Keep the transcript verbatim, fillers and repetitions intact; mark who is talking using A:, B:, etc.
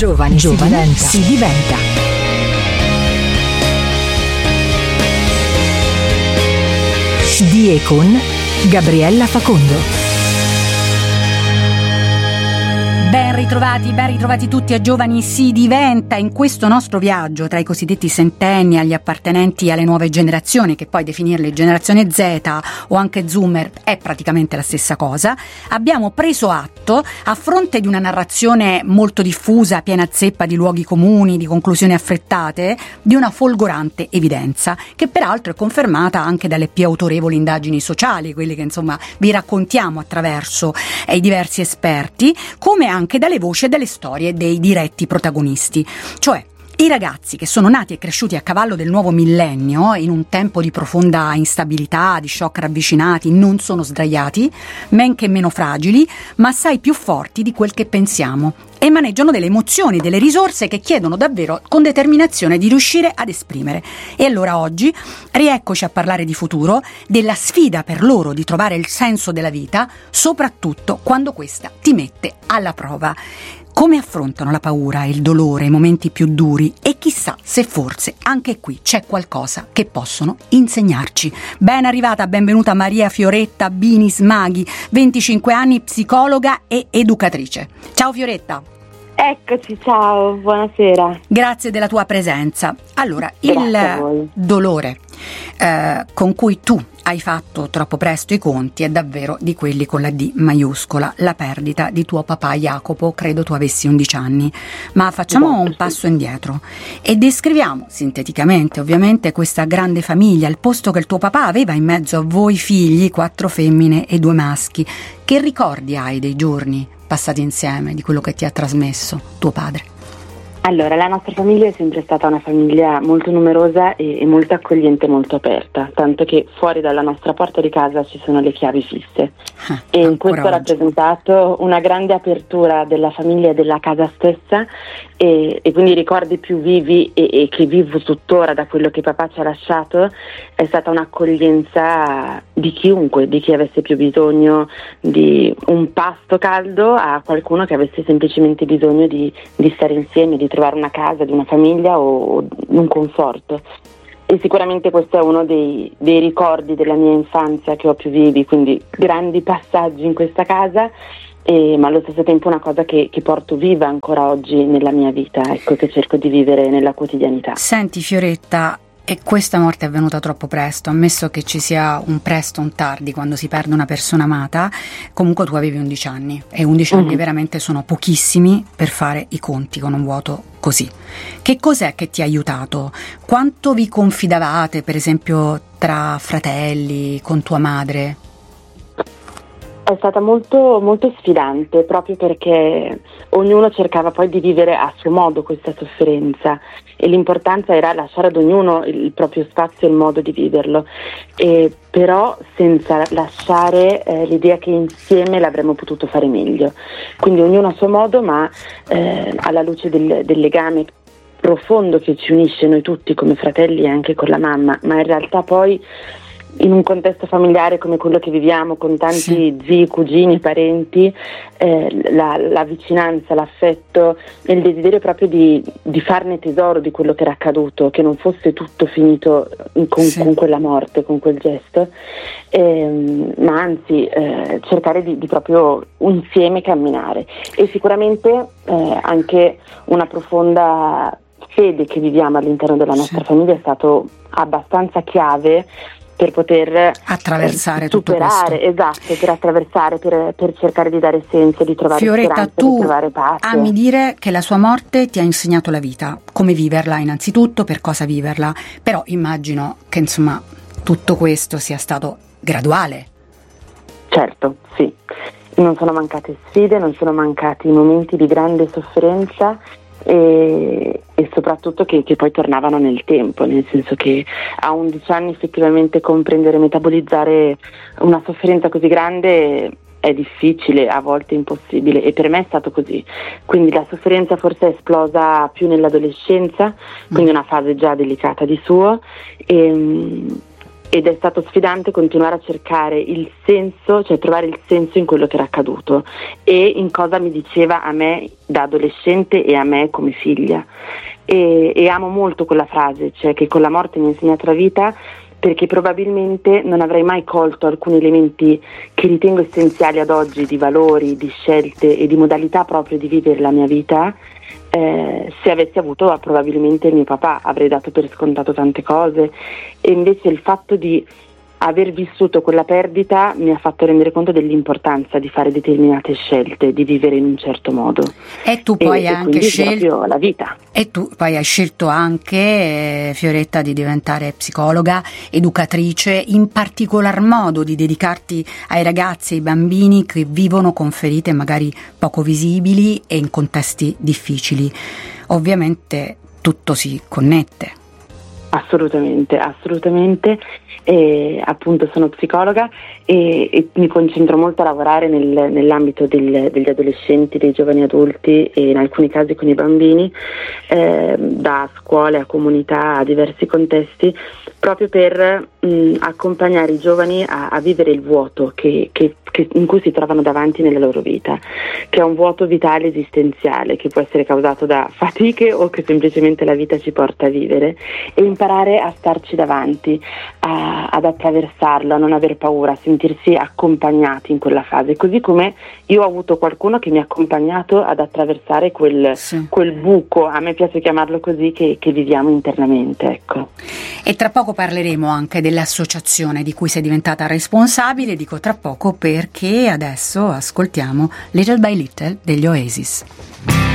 A: Giovani, Giovani si diventa. Si diventa. Di e con Gabriella Facondo.
B: Ben ritrovati, ben ritrovati tutti a Giovani si diventa, in questo nostro viaggio tra i cosiddetti centenni, agli appartenenti alle nuove generazioni, che poi definirle generazione Z o anche Zoomer è praticamente la stessa cosa. Abbiamo preso atto, a fronte di una narrazione molto diffusa, piena zeppa di luoghi comuni, di conclusioni affrettate, di una folgorante evidenza, che peraltro è confermata anche dalle più autorevoli indagini sociali, quelle che insomma vi raccontiamo attraverso eh, i diversi esperti, come anche anche dalle voci e dalle storie dei diretti protagonisti, cioè i ragazzi che sono nati e cresciuti a cavallo del nuovo millennio, in un tempo di profonda instabilità, di shock ravvicinati, non sono sdraiati, men che meno fragili, ma assai più forti di quel che pensiamo, e maneggiano delle emozioni, delle risorse che chiedono davvero con determinazione di riuscire ad esprimere. E allora oggi rieccoci a parlare di futuro, della sfida per loro di trovare il senso della vita, soprattutto quando questa ti mette alla prova. Come affrontano la paura, il dolore, i momenti più duri, e chissà se forse anche qui c'è qualcosa che possono insegnarci. Ben arrivata, benvenuta Maria Fioretta Binis Maghi, venticinque anni, psicologa e educatrice. Ciao Fioretta.
C: Eccoci, ciao, buonasera.
B: Grazie della tua presenza. Allora, il dolore eh, con cui tu hai fatto troppo presto i conti è davvero di quelli con la D maiuscola, la perdita di tuo papà Jacopo, credo tu avessi undici anni. Ma facciamo un passo indietro e descriviamo sinteticamente ovviamente questa grande famiglia, il posto che il tuo papà aveva in mezzo a voi figli, quattro femmine e due maschi. Che ricordi hai dei giorni passati insieme, di quello che ti ha trasmesso tuo padre?
C: Allora, la nostra famiglia è sempre stata una famiglia molto numerosa e, e molto accogliente, molto aperta, tanto che fuori dalla nostra porta di casa ci sono le chiavi fisse. Ah, e questo ha rappresentato una grande apertura della famiglia e della casa stessa, e, e quindi i ricordi più vivi e, e che vivo tuttora da quello che papà ci ha lasciato è stata un'accoglienza di chiunque, di chi avesse più bisogno di un pasto caldo a qualcuno che avesse semplicemente bisogno di, di stare insieme, di trovare una casa, di una famiglia o, o un conforto. E sicuramente questo è uno dei, dei ricordi della mia infanzia che ho più vivi, quindi grandi passaggi in questa casa, e, ma allo stesso tempo una cosa che, che porto viva ancora oggi nella mia vita, ecco, che cerco di vivere nella quotidianità.
B: Senti Fioretta, e questa morte è avvenuta troppo presto, ammesso che ci sia un presto o un tardi quando si perde una persona amata. Comunque tu avevi undici anni e undici mm-hmm. anni veramente sono pochissimi per fare i conti con un vuoto così. Che cos'è che ti ha aiutato? Quanto vi confidavate, per esempio, tra fratelli, con tua madre?
C: È stata molto, molto sfidante, proprio perché ognuno cercava poi di vivere a suo modo questa sofferenza, e l'importanza era lasciare ad ognuno il proprio spazio e il modo di viverlo, e però senza lasciare eh, l'idea che insieme l'avremmo potuto fare meglio. Quindi ognuno a suo modo, ma eh, alla luce del, del legame profondo che ci unisce noi tutti come fratelli e anche con la mamma, ma in realtà poi in un contesto familiare come quello che viviamo, con tanti sì. zii, cugini, parenti, eh, la, la vicinanza, l'affetto e il desiderio proprio di, di farne tesoro di quello che era accaduto, che non fosse tutto finito con, sì. con quella morte, con quel gesto, eh, ma anzi eh, cercare di, di proprio insieme camminare. E sicuramente eh, anche una profonda fede che viviamo all'interno della nostra sì. famiglia è stato abbastanza chiave per poter
B: attraversare
C: eh,
B: tutto
C: superare,
B: questo.
C: Esatto, per attraversare, per, per cercare di dare senso, di trovare
B: Fioretta,
C: speranza,
B: tu
C: di trovare pace.
B: ami dire che la sua morte ti ha insegnato la vita, come viverla innanzitutto, per cosa viverla, però immagino che insomma tutto questo sia stato graduale.
C: Certo, sì. Non sono mancate sfide, non sono mancati momenti di grande sofferenza, E, e soprattutto che, che poi tornavano nel tempo, nel senso che a undici anni effettivamente comprendere e metabolizzare una sofferenza così grande è difficile, a volte impossibile, e per me è stato così. Quindi la sofferenza forse è esplosa più nell'adolescenza, quindi una fase già delicata di suo, e, ed è stato sfidante continuare a cercare il senso, cioè trovare il senso in quello che era accaduto e in cosa mi diceva a me da adolescente e a me come figlia. E, e amo molto quella frase, cioè che con la morte mi ha insegnato la vita, perché probabilmente non avrei mai colto alcuni elementi che ritengo essenziali ad oggi, di valori, di scelte e di modalità proprio di vivere la mia vita. Eh, se avessi avuto probabilmente il mio papà, avrei dato per scontato tante cose, e invece il fatto di aver vissuto quella perdita mi ha fatto rendere conto dell'importanza di fare determinate scelte, di vivere in un certo modo.
B: E tu poi
C: e,
B: hai
C: e
B: anche scelto
C: la vita.
B: E tu poi hai scelto anche, eh, Fioretta, di diventare psicologa, educatrice, in particolar modo di dedicarti ai ragazzi e ai bambini che vivono con ferite magari poco visibili e in contesti difficili. Ovviamente tutto si connette.
C: Assolutamente, assolutamente. E appunto sono psicologa e, e mi concentro molto a lavorare nel, nell'ambito del, degli adolescenti, dei giovani adulti e in alcuni casi con i bambini, eh, da scuole a comunità a diversi contesti, proprio per mh, accompagnare i giovani a, a vivere il vuoto che, che, che, in cui si trovano davanti nella loro vita, che è un vuoto vitale esistenziale che può essere causato da fatiche o che semplicemente la vita ci porta a vivere, e imparare a starci davanti, a, ad attraversarlo, a non aver paura, a sentirsi accompagnati in quella fase, così come io ho avuto qualcuno che mi ha accompagnato ad attraversare quel, sì. quel buco, a me piace chiamarlo così, che, che viviamo internamente, ecco.
B: E tra poco parleremo anche dell'associazione di cui sei diventata responsabile, dico tra poco perché adesso ascoltiamo Little by Little degli Oasis.